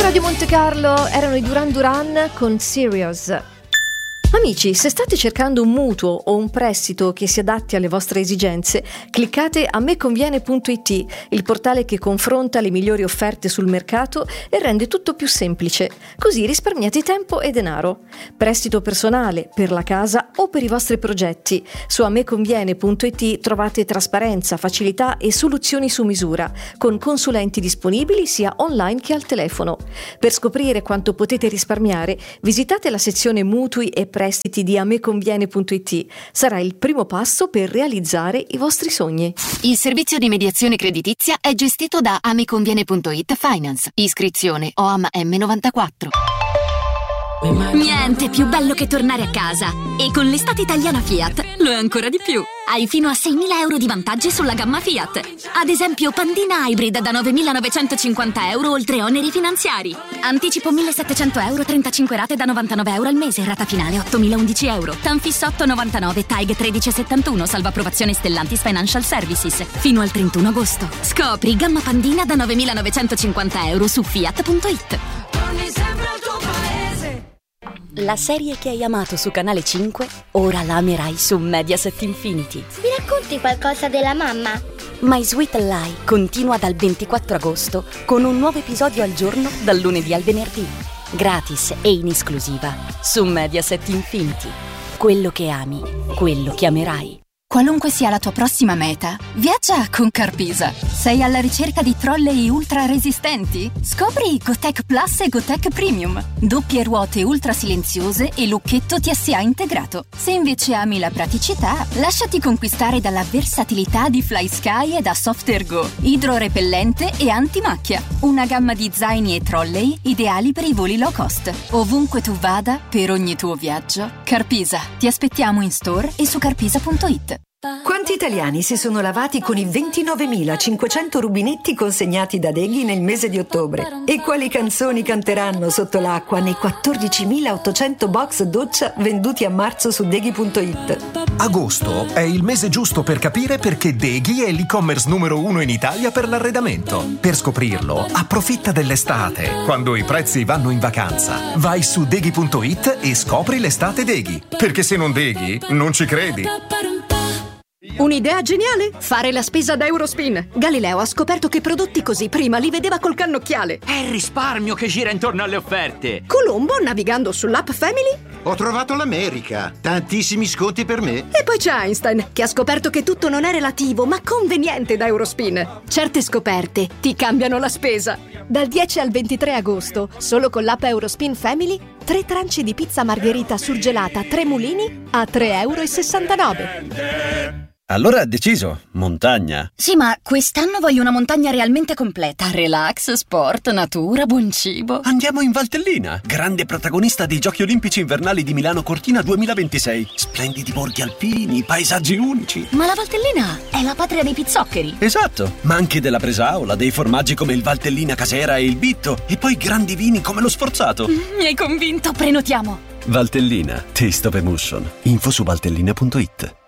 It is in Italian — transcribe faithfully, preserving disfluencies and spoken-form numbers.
Radio Monte Carlo erano i Duran Duran con Serious. Amici, se state cercando un mutuo o un prestito che si adatti alle vostre esigenze, cliccate a me conviene punto it, il portale che confronta le migliori offerte sul mercato e rende tutto più semplice. Così risparmiate tempo e denaro. Prestito personale, per la casa o per i vostri progetti. Su a me conviene punto it trovate trasparenza, facilità e soluzioni su misura, con consulenti disponibili sia online che al telefono. Per scoprire quanto potete risparmiare, visitate la sezione mutui e prestiti di a me conviene punto it. Sarà il primo passo per realizzare i vostri sogni. Il servizio di mediazione creditizia è gestito da a me conviene punto it Finance. Iscrizione O A M M novantaquattro. Niente più bello che tornare a casa. E con l'estate italiana Fiat lo è ancora di più. Hai fino a seimila euro di vantaggi sulla gamma Fiat. Ad esempio Pandina Hybrid da novemilanovecentocinquanta euro oltre oneri finanziari. Anticipo millesettecento euro, trentacinque rate da novantanove euro al mese, rata finale ottomilaundici euro. Tanfis otto novantanove, T A G tredici settantuno, salva approvazione Stellantis Financial Services. Fino al trentuno agosto. Scopri gamma Pandina da novemilanovecentocinquanta euro su fiat punto it. La serie che hai amato su Canale cinque, ora la amerai su Mediaset Infinity. Mi racconti qualcosa della mamma? My Sweet Lie continua dal ventiquattro agosto con un nuovo episodio al giorno dal lunedì al venerdì. Gratis e in esclusiva su Mediaset Infinity. Quello che ami, quello che amerai. Qualunque sia la tua prossima meta, viaggia con Carpisa. Sei alla ricerca di trolley ultra resistenti? Scopri Gotec Plus e Gotec Premium. Doppie ruote ultra silenziose e lucchetto T S A integrato. Se invece ami la praticità, lasciati conquistare dalla versatilità di FlySky e da Softergo, idrorepellente e antimacchia. Una gamma di zaini e trolley ideali per i voli low cost. Ovunque tu vada, per ogni tuo viaggio, Carpisa. Ti aspettiamo in store e su carpisa punto it. Quanti italiani si sono lavati con i ventinovemilacinquecento rubinetti consegnati da Deghi nel mese di ottobre? E quali canzoni canteranno sotto l'acqua nei quattordicimilaottocento box doccia venduti a marzo su deghi punto it? Agosto è il mese giusto per capire perché Deghi è l'e-commerce numero uno in Italia per l'arredamento. Per scoprirlo, approfitta dell'estate, quando i prezzi vanno in vacanza. Vai su deghi punto it e scopri l'estate Deghi. Perché se non Deghi, non ci credi. Un'idea geniale? Fare la spesa da Eurospin. Galileo ha scoperto che prodotti così prima li vedeva col cannocchiale. È il risparmio che gira intorno alle offerte. Colombo, navigando sull'app Family, ho trovato l'America. Tantissimi sconti per me. E poi c'è Einstein, che ha scoperto che tutto non è relativo, ma conveniente da Eurospin. Certe scoperte ti cambiano la spesa. Dal dieci al ventitré agosto, solo con l'app Eurospin Family, tre tranci di pizza margherita surgelata tre mulini a tre e sessantanove euro. Allora deciso, montagna. Sì, ma quest'anno voglio una montagna realmente completa. Relax, sport, natura, buon cibo. Andiamo in Valtellina, grande protagonista dei Giochi Olimpici Invernali di Milano Cortina duemilaventisei. Splendidi borghi alpini, paesaggi unici. Ma la Valtellina è la patria dei pizzoccheri. Esatto, ma anche della Bresaola, dei formaggi come il Valtellina Casera e il Bitto, e poi grandi vini come lo Sforzato. Mm, mi hai convinto, prenotiamo. Valtellina, taste of emotion. Info su valtellina punto it.